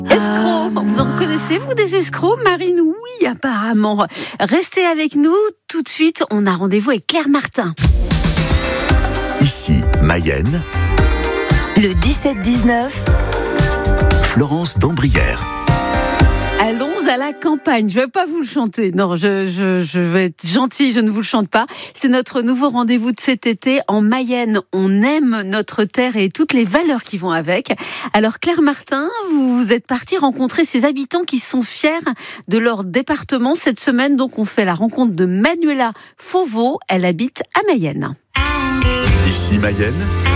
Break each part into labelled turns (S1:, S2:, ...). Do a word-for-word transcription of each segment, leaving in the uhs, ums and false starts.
S1: Escrocs, vous en connaissez-vous des escrocs, Marine? Oui, apparemment. Restez avec nous, tout de suite, on a rendez-vous avec Claire Martin.
S2: Ici, Mayenne.
S3: Le dix-sept dix-neuf.
S2: Florence d'Ambrières.
S1: Allons à la campagne. Je ne vais pas vous le chanter. Non, je, je, je vais être gentille, je ne vous le chante pas. C'est notre nouveau rendez-vous de cet été. En Mayenne, on aime notre terre et toutes les valeurs qui vont avec. Alors Claire Martin, vous, vous êtes partie rencontrer ces habitants qui sont fiers de leur département. Cette semaine, donc, on fait la rencontre de Manuela Fauveau. Elle habite à Mayenne.
S2: Ici, Mayenne.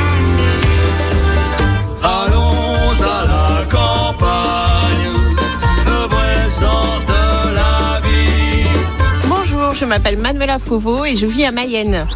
S4: Allons à la campagne, le vrai sens de la vie.
S5: Bonjour, je m'appelle Manuela Fauveau et je vis à Mayenne.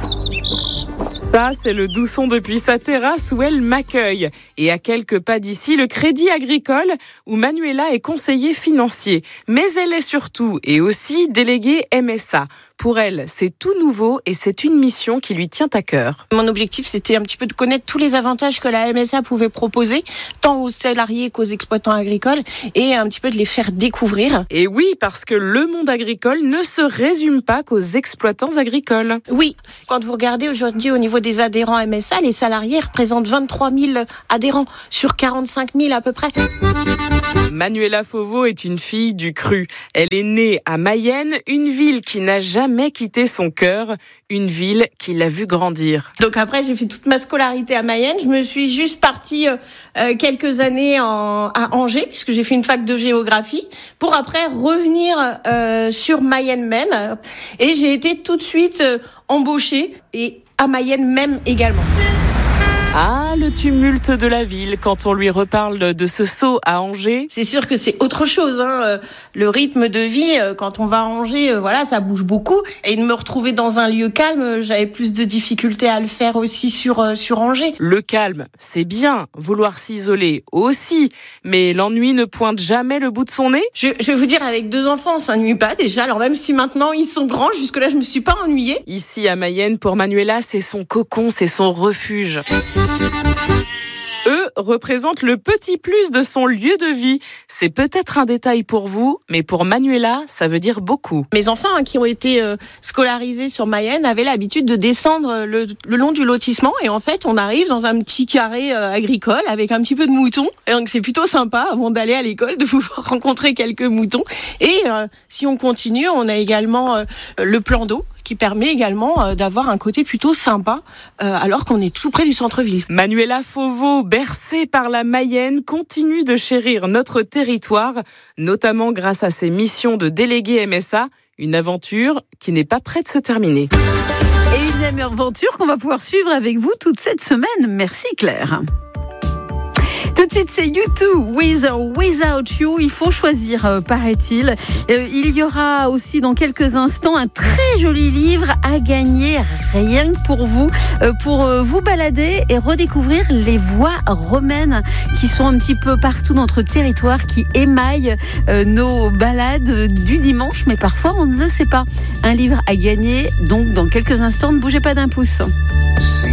S6: Ça, c'est le doux son depuis sa terrasse où elle m'accueille. Et à quelques pas d'ici, le Crédit Agricole où Manuela est conseiller financier. Mais elle est surtout et aussi déléguée M S A. Pour elle, c'est tout nouveau et c'est une mission qui lui tient à cœur.
S5: Mon objectif, c'était un petit peu de connaître tous les avantages que la M S A pouvait proposer, tant aux salariés qu'aux exploitants agricoles, et un petit peu de les faire découvrir.
S6: Et oui, parce que le monde agricole ne se résume pas qu'aux exploitants agricoles.
S5: Oui, quand vous regardez aujourd'hui au niveau des adhérents M S A, les salariés représentent vingt-trois mille adhérents sur quarante-cinq mille à peu près.
S6: Manuela Fauveau est une fille du cru. Elle est née à Mayenne, une ville qui n'a jamais quitté son cœur, une ville qui l'a vue grandir.
S5: Donc après, j'ai fait toute ma scolarité à Mayenne. Je me suis juste partie euh, quelques années en, à Angers, puisque j'ai fait une fac de géographie, pour après revenir euh, sur Mayenne même. Et j'ai été tout de suite euh, embauchée, et à Mayenne même également.
S6: Ah, le tumulte de la ville, quand on lui reparle de ce saut à Angers.
S5: C'est sûr que c'est autre chose, hein. Le rythme de vie, quand on va à Angers, voilà, ça bouge beaucoup. Et de me retrouver dans un lieu calme, j'avais plus de difficultés à le faire aussi sur, sur Angers.
S6: Le calme, c'est bien. Vouloir s'isoler aussi. Mais l'ennui ne pointe jamais le bout de son nez.
S5: Je, je vais vous dire, avec deux enfants, on s'ennuie pas déjà. Alors même si maintenant ils sont grands, jusque-là, je me suis pas ennuyée.
S6: Ici à Mayenne, pour Manuela, c'est son cocon, c'est son refuge. Eux représentent le petit plus de son lieu de vie. C'est peut-être un détail pour vous, mais pour Manuela, ça veut dire beaucoup.
S5: Mes enfants hein, qui ont été euh, scolarisés sur Mayenne avaient l'habitude de descendre le, le long du lotissement. Et en fait, on arrive dans un petit carré euh, agricole avec un petit peu de moutons. Et donc, c'est plutôt sympa, avant d'aller à l'école, de pouvoir rencontrer quelques moutons. Et euh, si on continue, on a également euh, le plan d'eau, qui permet également euh, d'avoir un côté plutôt sympa, euh, alors qu'on est tout près du centre-ville.
S6: Manuela Fauveau, bercée par la Mayenne, continue de chérir notre territoire, notamment grâce à ses missions de déléguée M S A, une aventure qui n'est pas près de se terminer.
S1: Et une aventure qu'on va pouvoir suivre avec vous toute cette semaine. Merci Claire. Tout de suite, c'est U deux, With or Without You. Il faut choisir, euh, paraît-il. Euh, il y aura aussi dans quelques instants un très joli livre à gagner, rien que pour vous, euh, pour euh, vous balader et redécouvrir les voies romaines qui sont un petit peu partout dans notre territoire, qui émaillent euh, nos balades du dimanche, mais parfois on ne le sait pas. Un livre à gagner, donc dans quelques instants, ne bougez pas d'un pouce.